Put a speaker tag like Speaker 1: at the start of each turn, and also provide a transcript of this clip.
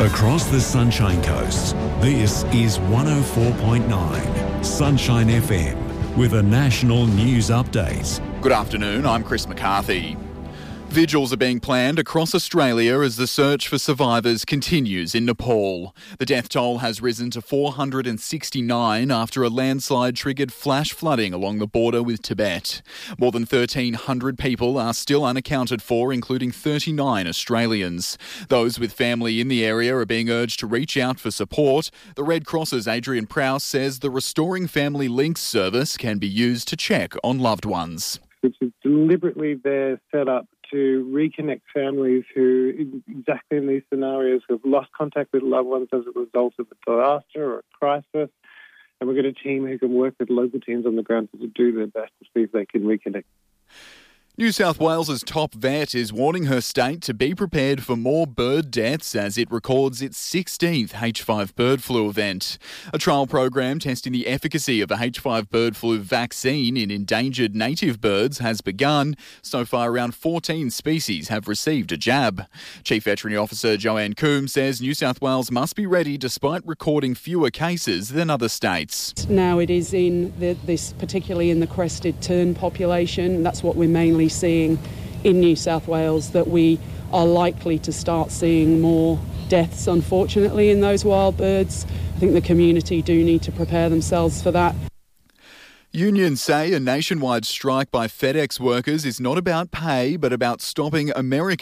Speaker 1: Across the Sunshine Coast, this is 104.9 Sunshine FM with a national news update.
Speaker 2: Good afternoon, I'm Chris McCarthy. Vigils are being planned across Australia as the search for survivors continues in Nepal. The death toll has risen to 469 after a landslide triggered flash flooding along the border with Tibet. More than 1,300 people are still unaccounted for, including 39 Australians. Those with family in the area are being urged to reach out for support. The Red Cross's Adrian Prowse says the Restoring Family Links service can be used to check on loved ones.
Speaker 3: Which is deliberately there set up to reconnect families who, exactly in these scenarios, have lost contact with loved ones as a result of a disaster or a crisis. And we've got a team who can work with local teams on the ground to do their best to see if they can reconnect.
Speaker 2: New South Wales's top vet is warning her state to be prepared for more bird deaths as it records its 16th H5 bird flu event. A trial program testing the efficacy of a H5 bird flu vaccine in endangered native birds has begun. So far, around 14 species have received a jab. Chief Veterinary Officer Joanne Coombs says New South Wales must be ready despite recording fewer cases than other states.
Speaker 4: Now it is particularly in the crested tern population. That's what we're mainly seeing in New South Wales, that we are likely to start seeing more deaths, unfortunately, in those wild birds. I think the community do need to prepare themselves for that.
Speaker 2: Unions say a nationwide strike by FedEx workers is not about pay, but about stopping American